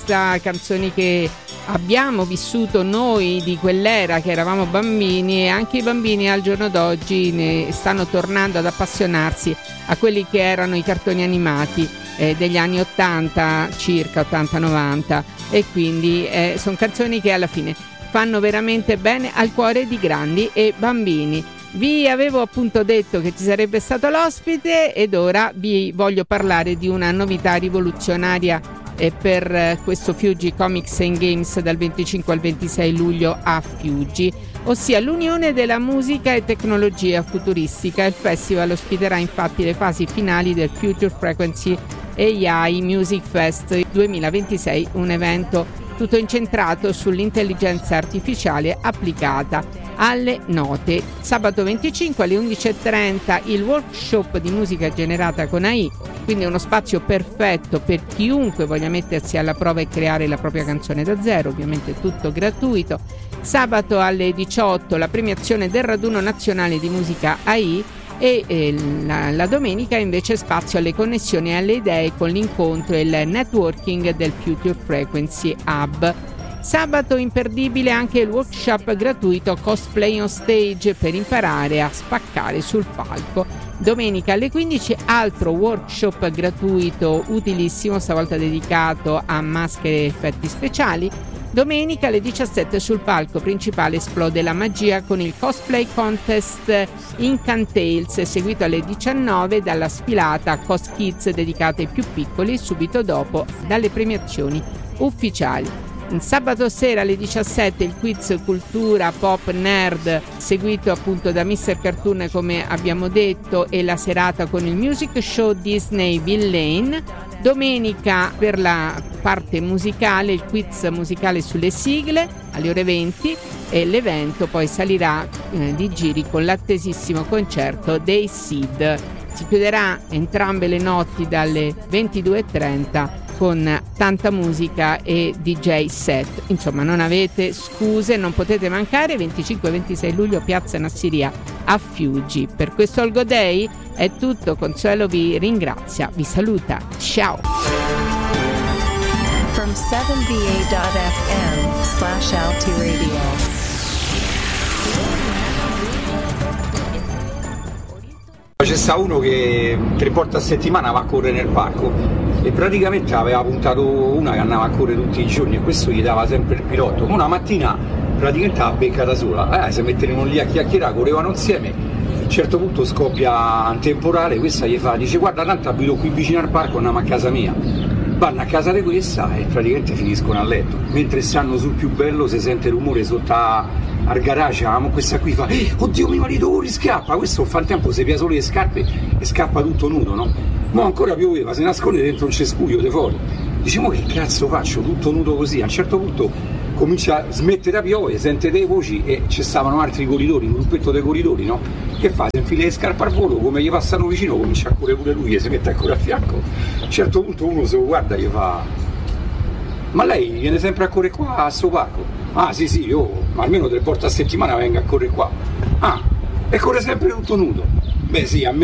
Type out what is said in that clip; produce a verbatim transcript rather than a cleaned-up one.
festa, canzoni che abbiamo vissuto noi di quell'era che eravamo bambini, e anche i bambini al giorno d'oggi ne stanno tornando ad appassionarsi a quelli che erano i cartoni animati eh, degli anni ottanta, circa ottanta novanta, e quindi eh, sono canzoni che alla fine fanno veramente bene al cuore di grandi e bambini. Vi avevo appunto detto che ci sarebbe stato l'ospite ed ora vi voglio parlare di una novità rivoluzionaria eh, per eh, questo Fiuggi Comics and Games dal venticinque al ventisei luglio a Fiuggi, ossia l'unione della musica e tecnologia futuristica. Il festival ospiterà infatti le fasi finali del Future Frequency A I Music Fest duemilaventisei, un evento tutto incentrato sull'intelligenza artificiale applicata alle note. Sabato venticinque alle undici e trenta il workshop di musica generata con A I, quindi uno spazio perfetto per chiunque voglia mettersi alla prova e creare la propria canzone da zero, ovviamente tutto gratuito. Sabato alle diciotto la premiazione del raduno nazionale di musica A I e eh, la, la domenica invece spazio alle connessioni e alle idee con l'incontro e il networking del Future Frequency Hub. Sabato imperdibile anche il workshop gratuito Cosplay on Stage per imparare a spaccare sul palco. Domenica alle quindici altro workshop gratuito utilissimo, stavolta dedicato a maschere e effetti speciali. Domenica alle diciassette sul palco principale esplode la magia con il Cosplay Contest Incantails, seguito alle diciannove dalla sfilata Cos Kids dedicata ai più piccoli, subito dopo dalle premiazioni ufficiali. Sabato sera alle diciassette il quiz cultura pop nerd seguito appunto da mister Cartoon, come abbiamo detto, e la serata con il music show Disney Villain. Domenica per la parte musicale il quiz musicale sulle sigle alle ore venti, e l'evento poi salirà eh, di giri con l'attesissimo concerto dei Seed. Si chiuderà entrambe le notti dalle ventidue e trenta con tanta musica e D J set. Insomma, non avete scuse, non potete mancare. Venticinque e ventisei luglio Piazza Nassiria a Fiuggi. Per questo Olgo Day è tutto. Consuelo vi ringrazia, vi saluta, ciao. From seven v a dot f m slash Alti Radio. C'è sta uno che tre volte a settimana va a correre nel parco e praticamente aveva puntato una che andava a correre tutti i giorni e questo gli dava sempre il pilotto. Una mattina praticamente la beccata sola, eh, si mettevano lì a chiacchierare, correvano insieme. A un certo punto scoppia un temporale, questa gli fa, dice guarda tanto abito qui vicino al parco, andiamo a casa mia. Vanno a casa di questa e praticamente finiscono a letto. Mentre stanno sul più bello si sente rumore sotto a al garage, ah, questa qui fa eh, oddio mio marito ora scappa, questo fa il tempo si pia solo le scarpe e scappa tutto nudo, no? Ma ancora pioveva, si nasconde dentro un cespuglio di fuori, dice ma che cazzo faccio tutto nudo così? A un certo punto comincia a smettere a piovere, sente delle voci e ci stavano altri corridori, un gruppetto dei corridori, no? Che fa? Si infila le scarpe al volo, come gli passano vicino comincia a correre pure lui e si mette ancora a fianco. A un certo punto uno se lo guarda e gli fa ma lei viene sempre a correre qua a sto parco? Ah sì sì, io ma almeno tre volte a settimana vengo a correre qua. Ah, e corre sempre tutto nudo? Beh sì, a me